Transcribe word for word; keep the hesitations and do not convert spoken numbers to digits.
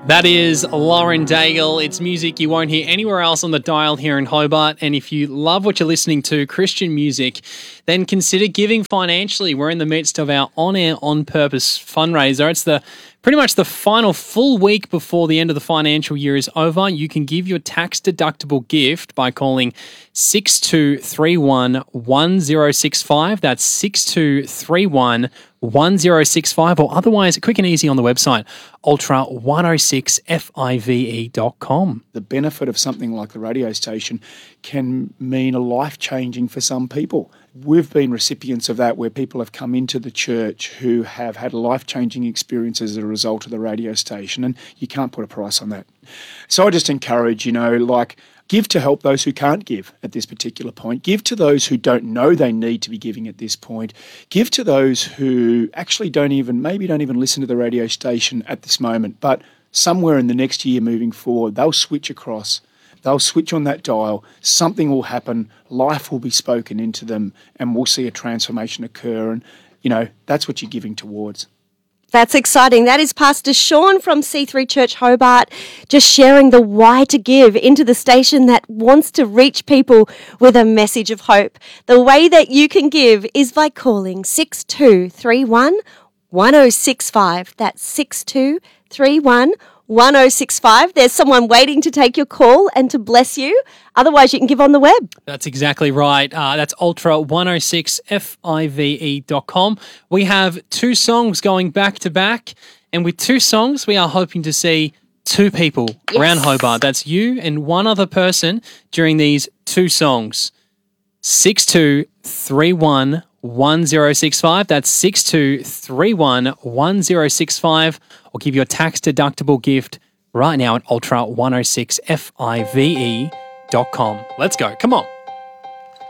That is Lauren Daigle. It's music you won't hear anywhere else on the dial here in Hobart. And if you love what you're listening to, Christian music, then consider giving financially. We're in the midst of our On Air On Purpose fundraiser. It's the pretty much the final full week before the end of the financial year is over. You can give your tax-deductible gift by calling six two three one, one zero six five. That's six two three one, one zero six five, or otherwise quick and easy on the website, ultra one oh six five dot com. The benefit of something like the radio station can mean a life-changing for some people. We've been recipients of that, where people have come into the church who have had life-changing experiences as a result of the radio station, and you can't put a price on that. So I just encourage, you know, like, give to help those who can't give at this particular point. Give to those who don't know they need to be giving at this point. Give to those who actually don't even, maybe don't even listen to the radio station at this moment, but somewhere in the next year moving forward, they'll switch across. They'll switch on that dial, something will happen, life will be spoken into them, and we'll see a transformation occur. And, you know, that's what you're giving towards. That's exciting. That is Pastor Sean from C three Church Hobart, just sharing the why to give into the station that wants to reach people with a message of hope. The way that you can give is by calling six two three one, one oh six five. That's six two three one, one oh six five. There's someone waiting to take your call and to bless you. Otherwise, you can give on the web. That's exactly right. Uh, that's ultra one oh six five dot com. We have two songs going back to back. And with two songs, we are hoping to see two people Yes. around Hobart. That's you and one other person during these two songs. six two three one, one oh six five. That's six two three one, one oh six five. Or give your tax-deductible gift right now at ultra one oh six five dot com. Let's go. Come on.